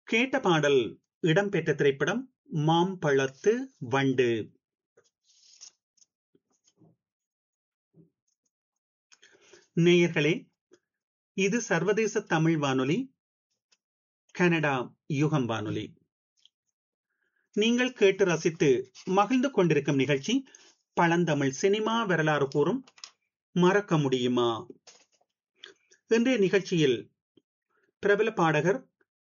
கேட்ட பாடல் இடம்பெற்ற திரைப்படம் மாம்பழத்து வண்டு. நேயர்களே, இது சர்வதேச தமிழ் வானொலி, கனடா யுகம் வானொலி. நீங்கள் கேட்டு ரசித்து மகிழ்ந்து கொண்டிருக்கும் நிகழ்ச்சி பழந்தமிழ் சினிமா வரலாறு கூறும் மறக்க முடியுமா. இன்றைய நிகழ்ச்சியில் பிரபல பாடகர்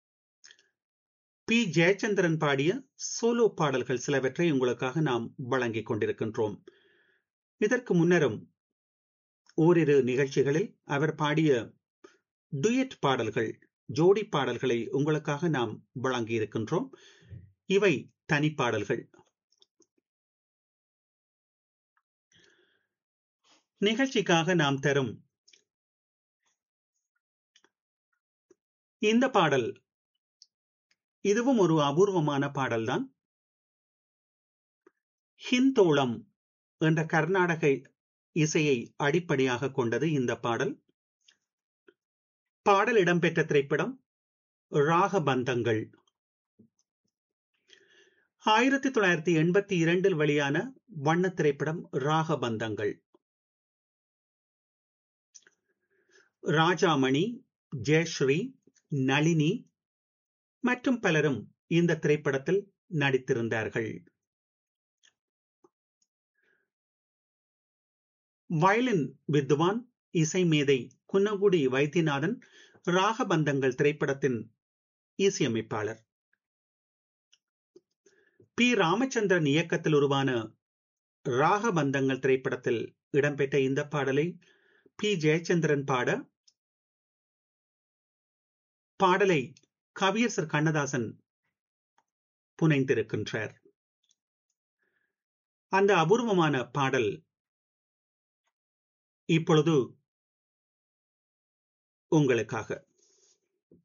பி ஜெயச்சந்திரன் பாடிய சோலோ பாடல்கள் சிலவற்றை உங்களுக்காக நாம் வழங்கிக் கொண்டிருக்கின்றோம். இதற்கு முன்னரும் ஓரிரு நிகழ்ச்சிகளில் அவர் பாடிய டுயட் பாடல்கள், ஜோடி பாடல்களை உங்களுக்காக நாம் வழங்கி இருக்கின்றோம். இவை தனிப்பாடல்கள். நிகழ்ச்சிக்காக நாம் தரும் இந்த பாடல் இதுவும் ஒரு அபூர்வமான பாடல்தான். ஹிந்தோளம் என்ற கர்நாடக இசையை அடிப்படையாக கொண்டது இந்த பாடல். பாடல் இடம்பெற்ற திரைப்படம் ராகபந்தங்கள். 1982 வெளியான வண்ண திரைப்படம் ராகபந்தங்கள். ராஜாமணி, ஜெயஸ்ரீ, நளினி மற்றும் பலரும் இந்த திரைப்படத்தில் நடித்திருந்தார்கள். வயலின் வித்வான், இசை மேதை குன்னகுடி வைத்தியநாதன் ராகபந்தங்கள் திரைப்படத்தின் இசையமைப்பாளர். பி ராமச்சந்திரன் இயக்கத்தில் உருவான ராகபந்தங்கள் திரைப்படத்தில் இடம்பெற்ற இந்த பாடலை பி ஜெயச்சந்திரன் பாடலை கவியரசர் கண்ணதாசன் புனைந்திருக்கின்றார். அந்த அபூர்வமான பாடல் இப்பொழுது உங்களுக்காக.